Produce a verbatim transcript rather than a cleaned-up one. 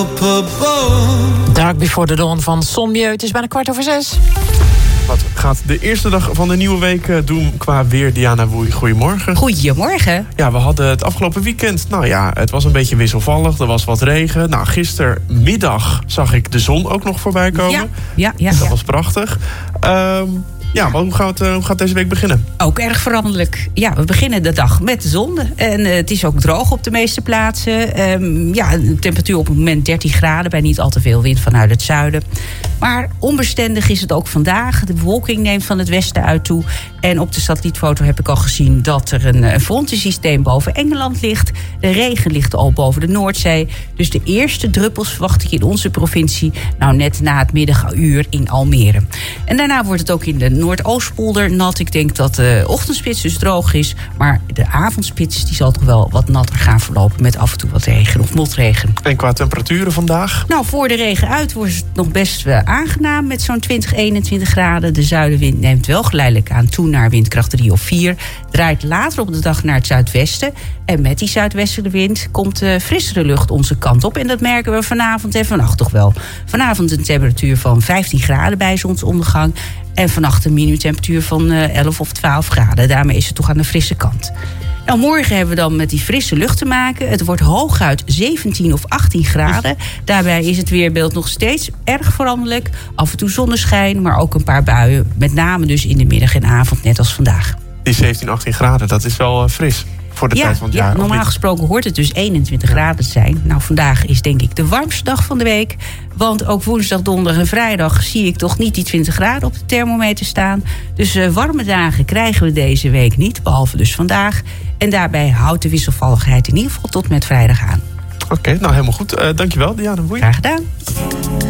Dark Before the Dawn van Sommieu. Het is bijna kwart over zes. Wat gaat de eerste dag van de nieuwe week doen qua weer? Diana Woei, goedemorgen. Goedemorgen. Ja, we hadden het afgelopen weekend. Nou ja, het was een beetje wisselvallig. Er was wat regen. Nou, gistermiddag zag ik de zon ook nog voorbij komen. Ja, ja, ja. Dat ja. was prachtig. Um, Ja, maar hoe gaat, uh, hoe gaat deze week beginnen? Ook erg veranderlijk. Ja, we beginnen de dag met de zon. En uh, het is ook droog op de meeste plaatsen. Um, ja, de temperatuur op het moment dertien graden... bij niet al te veel wind vanuit het zuiden. Maar onbestendig is het ook vandaag. De bewolking neemt van het westen uit toe. En op de satellietfoto heb ik al gezien... dat er een, een frontensysteem boven Engeland ligt. De regen ligt al boven de Noordzee. Dus de eerste druppels verwacht ik in onze provincie... nou net na het middaguur in Almere. En daarna wordt het ook in de Noordoostpolder nat. Ik denk dat de ochtendspits dus droog is. Maar de avondspits die zal toch wel wat natter gaan verlopen... met af en toe wat regen of motregen. En qua temperaturen vandaag? Nou, voor de regen uit wordt het nog best uh, aangenaam... met zo'n twintig, eenentwintig graden. De zuidenwind neemt wel geleidelijk aan toe naar windkracht drie of vier. Draait later op de dag naar het zuidwesten. En met die zuidwestelijke wind komt uh, frissere lucht onze kant op. En dat merken we vanavond en vannacht toch wel. Vanavond een temperatuur van vijftien graden bij zonsondergang... En vannacht een minimumtemperatuur van uh, elf of twaalf graden. Daarmee is het toch aan de frisse kant. Nou, morgen hebben we dan met die frisse lucht te maken. Het wordt hooguit zeventien of achttien graden. Daarbij is het weerbeeld nog steeds erg veranderlijk. Af en toe zonneschijn, maar ook een paar buien. Met name dus in de middag en avond, net als vandaag. Die zeventien, achttien graden, dat is wel uh, fris. Voor de ja, tijd van het ja, jaar. normaal gesproken hoort het dus eenentwintig graden te zijn. Nou, vandaag is denk ik de warmste dag van de week. Want ook woensdag, donderdag en vrijdag zie ik toch niet die twintig graden op de thermometer staan. Dus uh, warme dagen krijgen we deze week niet, behalve dus vandaag. En daarbij houdt de wisselvalligheid in ieder geval tot met vrijdag aan. Oké, okay, nou helemaal goed. Uh, dankjewel, Diana Woei. Graag gedaan.